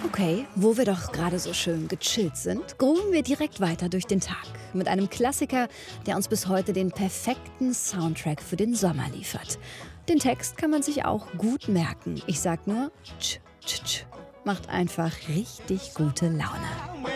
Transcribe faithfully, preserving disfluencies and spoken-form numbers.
Okay, wo wir doch gerade so schön gechillt sind, grooven wir direkt weiter durch den Tag mit einem Klassiker, der uns bis heute den perfekten Soundtrack für den Sommer liefert. Den Text kann man sich auch gut merken. Ich sag nur, tsch, tsch, tsch. Macht einfach richtig gute Laune.